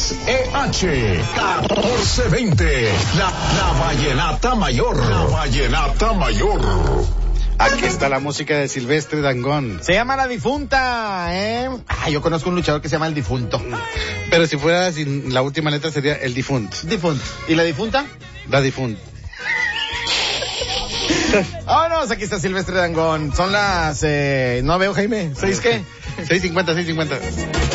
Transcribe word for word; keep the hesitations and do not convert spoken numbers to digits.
X E H catorce veinte. La, la Vallenata Mayor. La Vallenata Mayor. Aquí está la música de Silvestre Dangond. Se llama La Difunta, ¿eh? Ah, yo conozco un luchador que se llama El Difunto. Pero si fuera sin la última letra sería El Difunt. Difunto. ¿Y la difunta? La Difunt. Vámonos, aquí está Silvestre Dangond. Son las, eh, no veo, Jaime. ¿Seis qué? seis cincuenta, seis cincuenta.